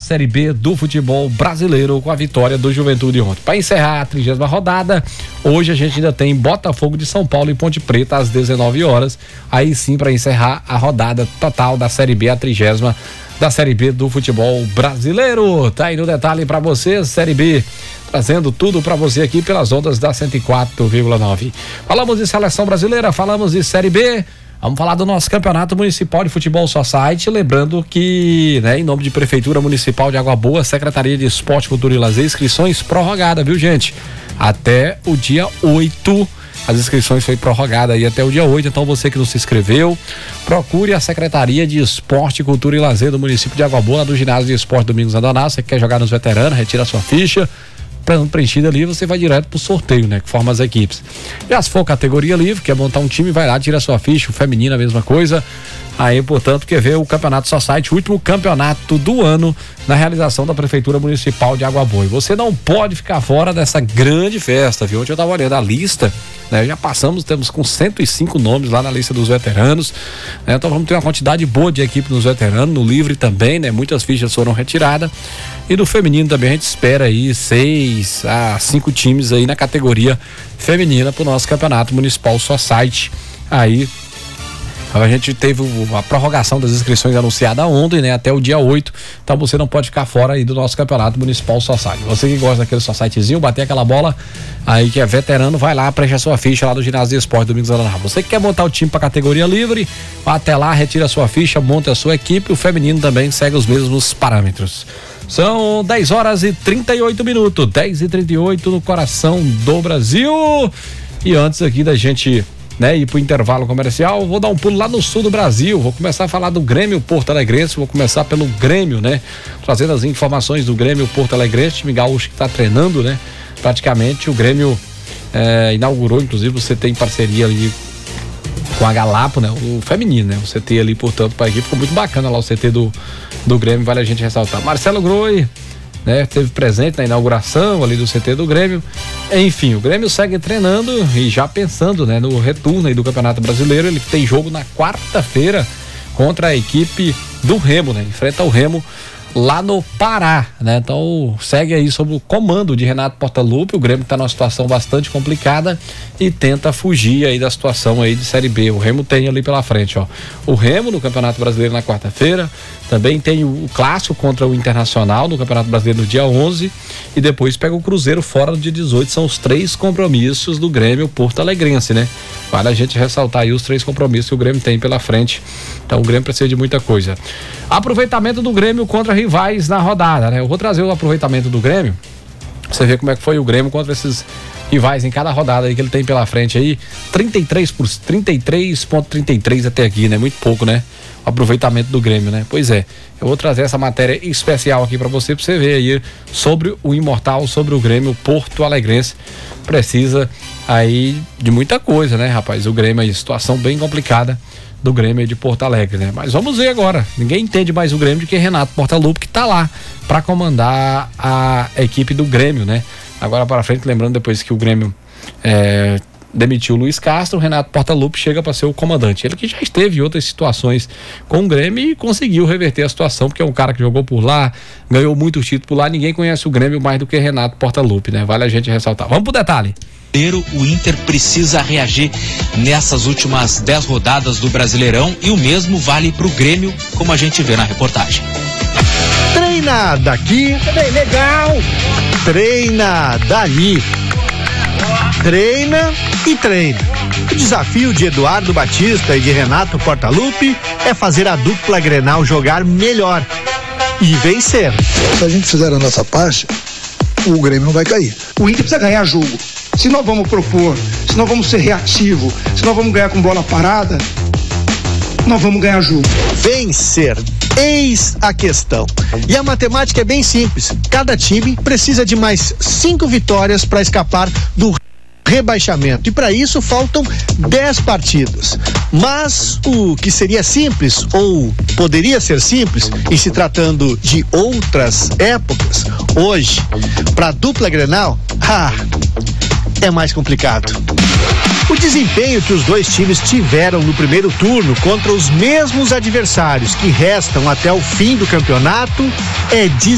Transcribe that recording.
Série B do futebol brasileiro com a vitória do Juventude ontem. Para encerrar a 30ª rodada, hoje a gente ainda tem Botafogo de São Paulo e Ponte Preta às 19 horas. Aí sim, para encerrar a rodada total da Série B, a 30ª da Série B do futebol brasileiro. Tá aí no detalhe para vocês, Série B, trazendo tudo para você aqui pelas ondas da 104,9. Falamos de seleção brasileira, falamos de Série B. Vamos falar do nosso Campeonato Municipal de Futebol Society, lembrando que, em nome de Prefeitura Municipal de Água Boa, Secretaria de Esporte, Cultura e Lazer, inscrições prorrogadas, viu, gente? Até o dia 8, as inscrições foi prorrogada aí até o dia 8, então você que não se inscreveu, procure a Secretaria de Esporte, Cultura e Lazer do município de Água Boa, lá do Ginásio de Esporte Domingos Andoná. Você que quer jogar nos veteranos, retira a sua ficha, preenchida ali, você vai direto pro sorteio, que forma as equipes. Já se for categoria livre, quer montar um time, vai lá, tira a sua ficha. O feminino, a mesma coisa. Aí, portanto, quer ver o Campeonato Society, o último campeonato do ano na realização da Prefeitura Municipal de Água Boa. E você não pode ficar fora dessa grande festa, viu? Ontem eu tava olhando a lista, já temos com 105 nomes lá na lista dos veteranos, então vamos ter uma quantidade boa de equipe nos veteranos, no livre também, muitas fichas foram retiradas, e no feminino também a gente espera aí 6 a 5 times aí na categoria feminina pro nosso Campeonato Municipal Society. Aí a gente teve a prorrogação das inscrições anunciada ontem, até o dia 8, então você não pode ficar fora aí do nosso Campeonato Municipal Society. Você que gosta daquele societyzinho, bater aquela bola aí que é veterano, vai lá, preenche a sua ficha lá do Ginásio de Esporte Domingos Andoná. Você que quer montar o time para categoria livre, vá até lá, retira a sua ficha, monta a sua equipe. O feminino também segue os mesmos parâmetros. São 10 horas e 38 minutos, 10h38 no coração do Brasil. E antes aqui da gente ir pro intervalo comercial, vou dar um pulo lá no sul do Brasil, vou começar a falar do Grêmio Porto Alegrense, vou começar pelo Grêmio, trazendo as informações do Grêmio Porto Alegrense, time gaúcho que tá treinando, praticamente o Grêmio inaugurou, inclusive você tem parceria ali com a Galapo, o feminino, o CT ali, portanto, para a equipe, ficou muito bacana lá o CT do Grêmio, vale a gente ressaltar. Marcelo Groi, teve presente na inauguração ali do CT do Grêmio. Enfim, o Grêmio segue treinando e já pensando no retorno aí do Campeonato Brasileiro. Ele tem jogo na quarta-feira contra a equipe do Remo, enfrenta o Remo lá no Pará, então segue aí sob o comando de Renato Portaluppi. O Grêmio está numa situação bastante complicada e tenta fugir aí da situação aí de Série B. O Remo tem ali pela frente, o Remo no Campeonato Brasileiro na quarta-feira, também tem o clássico contra o Internacional no Campeonato Brasileiro no dia 11 e depois pega o Cruzeiro fora no dia 18. São os 3 compromissos do Grêmio Porto Alegrense, Vale a gente ressaltar aí os 3 compromissos que o Grêmio tem pela frente. Então o Grêmio precisa de muita coisa. Aproveitamento do Grêmio contra rivais na rodada, Eu vou trazer o aproveitamento do Grêmio, você vê como é que foi o Grêmio contra esses rivais em cada rodada aí que ele tem pela frente aí. 33,33 até aqui, muito pouco, o aproveitamento do Grêmio, Pois é, eu vou trazer essa matéria especial aqui pra você ver aí sobre o imortal, sobre o Grêmio Porto Alegrense. Precisa aí de muita coisa, rapaz? O Grêmio aí, situação bem complicada do Grêmio aí de Porto Alegre, Mas vamos ver agora. Ninguém entende mais o Grêmio do que Renato Portaluppi, que tá lá para comandar a equipe do Grêmio, Agora para frente, lembrando, depois que o Grêmio demitiu o Luiz Castro, o Renato Portaluppi chega para ser o comandante. Ele que já esteve em outras situações com o Grêmio e conseguiu reverter a situação, porque é um cara que jogou por lá, ganhou muitos títulos por lá. Ninguém conhece o Grêmio mais do que Renato Portaluppi, Vale a gente ressaltar. Vamos pro detalhe. O Inter precisa reagir nessas últimas 10 rodadas do Brasileirão e o mesmo vale para o Grêmio, como a gente vê na reportagem. Treina daqui, legal. Treina dali. Treina e treina. O desafio de Eduardo Batista e de Renato Portaluppi é fazer a dupla Grenal jogar melhor e vencer. Se a gente fizer a nossa parte, o Grêmio não vai cair. O Inter precisa ganhar jogo. Se nós vamos propor, se nós vamos ser reativo, se nós vamos ganhar com bola parada, nós vamos ganhar jogo. Vencer. Eis a questão. E a matemática é bem simples. Cada time precisa de mais 5 vitórias para escapar do rebaixamento. E para isso faltam 10 partidas. Mas o que seria simples, ou poderia ser simples, em se tratando de outras épocas, hoje, para a dupla Grenal, é mais complicado. O desempenho que os dois times tiveram no primeiro turno contra os mesmos adversários que restam até o fim do campeonato é